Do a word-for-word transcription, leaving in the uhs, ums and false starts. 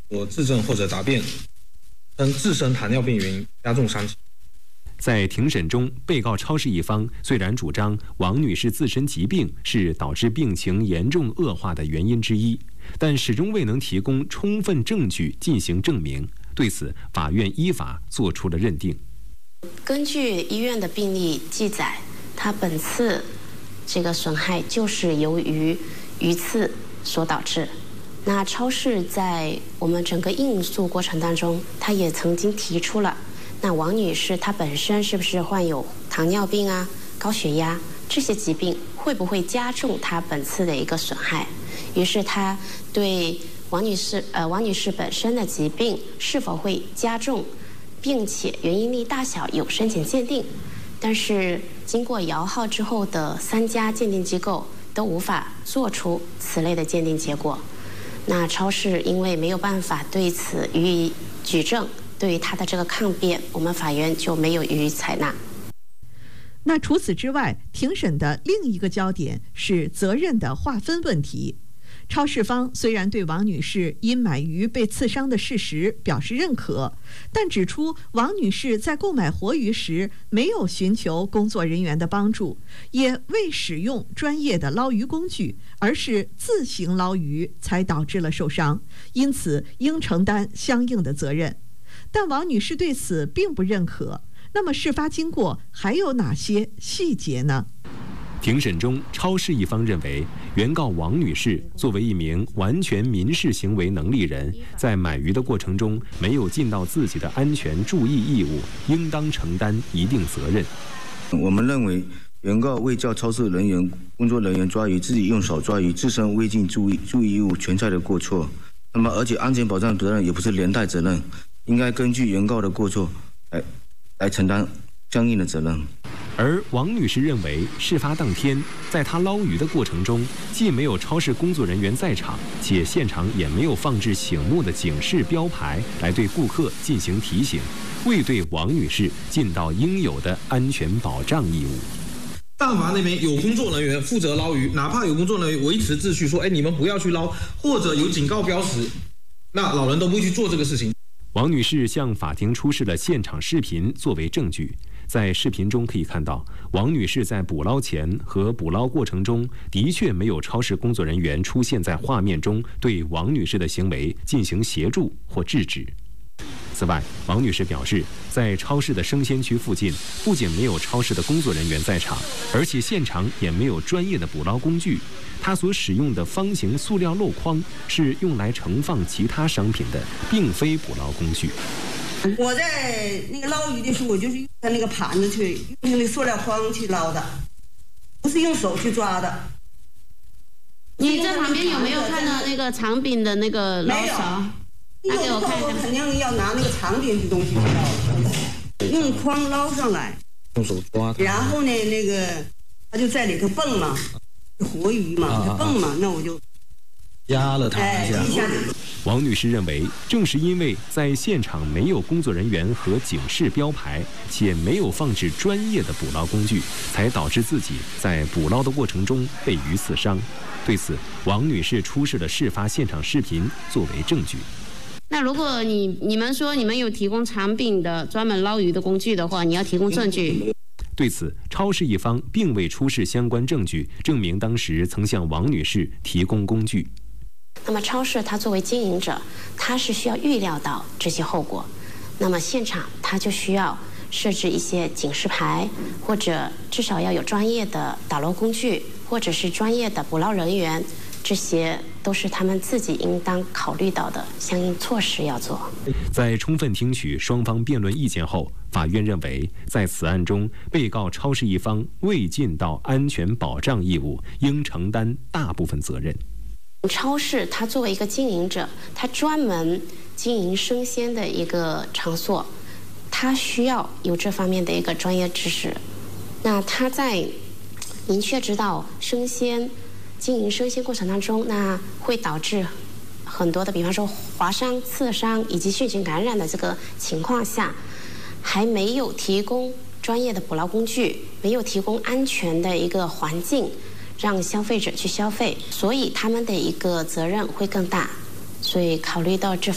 我自证或者答辩称自身糖尿病原因加重伤情。 在庭审中，被告超市一方虽然主张王女士自身疾病是导致病情严重恶化的原因之一，但始终未能提供充分证据进行证明。对此，法院依法作出了认定。 根据医院的病历记载，他本次这个损害就是由于鱼刺所导致。那超市在我们整个应诉过程当中，他也曾经提出了，那王女士她本身是不是患有糖尿病啊、高血压这些疾病，会不会加重她本次的一个损害？于是他对王女士呃王女士本身的疾病是否会加重，并且原因力大小有申请鉴定，但是经过摇号之后的三家鉴定机构都无法做出此类的鉴定结果。那超市因为没有办法对此予以举证，对于他的这个抗辩，我们法院就没有予以采纳。 那除此之外，庭审的另一个焦点是责任的划分问题。超市方虽然对王女士因买鱼被刺伤的事实表示认可，但指出王女士在购买活鱼时没有寻求工作人员的帮助，也未使用专业的捞鱼工具，而是自行捞鱼，才导致了受伤，因此应承担相应的责任。但王女士对此并不认可。那么事发经过还有哪些细节呢？ 庭审中，超市一方认为，原告王女士作为一名完全民事行为能力人，在买鱼的过程中没有尽到自己的安全注意义务，应当承担一定责任。 我们认为，原告未叫超市人员、工作人员抓鱼，自己用手抓鱼，自身未尽注意注意义务，全在的过错。那么，而且安全保障责任也不是连带责任，应该根据原告的过错来来承担相应的责任。 而王女士认为，事发当天，在她捞鱼的过程中，既没有超市工作人员在场，且现场也没有放置醒目的警示标牌来对顾客进行提醒，未对王女士尽到应有的安全保障义务。 但凡那边有工作人员负责捞鱼，哪怕有工作人员维持秩序说，哎，你们不要去捞，或者有警告标识，那老人都不会去做这个事情。 王女士向法庭出示了现场视频作为证据。在视频中可以看到，王女士在捕捞前和捕捞过程中，的确没有超市工作人员出现在画面中，对王女士的行为进行协助或制止。此外，王女士表示，在超市的生鲜区附近，不仅没有超市的工作人员在场，而且现场也没有专业的捕捞工具。她所使用的方形塑料箩筐是用来盛放其他商品的，并非捕捞工具。 我在那个捞鱼的时候，我就是用那个盘子去，用那个塑料筐去捞的，不是用手去抓的。 你在旁边有没有看到那个长柄的那个捞勺？拿给我看看。 肯定要拿那个长柄的东西去捞，用筐捞上来， 用手抓。 然后呢，那个他就在里头蹦嘛，活鱼嘛，它蹦嘛，那我就压了它一下。 哎王女士认为，正是因为在现场没有工作人员和警示标牌，且没有放置专业的捕捞工具，才导致自己在捕捞的过程中被鱼刺伤。对此，王女士出示了事发现场视频作为证据。 那如果你你们说你们有提供长柄的专门捞鱼的工具的话，你要提供证据。 对此，超市一方并未出示相关证据，证明当时曾向王女士提供工具。 那么超市它作为经营者，它是需要预料到这些后果，那么现场它就需要设置一些警示牌，或者至少要有专业的打捞工具，或者是专业的捕捞人员，这些都是他们自己应当考虑到的相应措施要做。 在充分听取双方辩论意见后，法院认为，在此案中，被告超市一方未尽到安全保障义务，应承担大部分责任。 超市它作为一个经营者，它专门经营生鲜的一个场所，它需要有这方面的一个专业知识。那它在明确知道生鲜经营生鲜过程当中，那会导致很多的，比方说划伤、刺伤以及细菌感染的这个情况下，还没有提供专业的捕捞工具，没有提供安全的一个环境让消费者去消费，所以他们的一个责任会更大。所以考虑到这